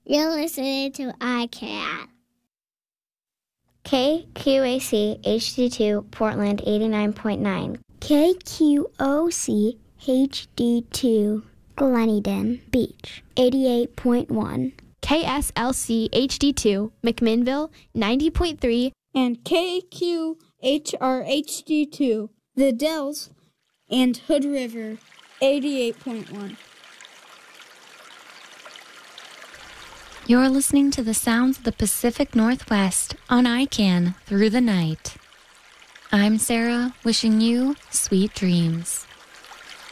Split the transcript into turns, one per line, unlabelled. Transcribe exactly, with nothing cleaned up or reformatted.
You're listening to I C A N.
K Q A C H D two, Portland eighty-nine point nine.
K Q O C H D two, Gleneden Beach eighty-eight point one.
K S L C H D two, McMinnville ninety point three.
And K Q H R H D two, The Dells and Hood River eighty-eight point one.
You're listening to the sounds of the Pacific Northwest on I C A N Through the Night. I'm Sarah, wishing you sweet dreams.